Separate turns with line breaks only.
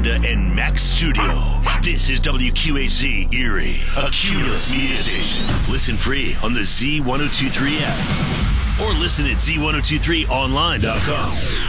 Amanda and Max Studio. This is WQHZ Erie, a Cumulus media station. Listen free on the Z1023 app or listen at Z1023online.com.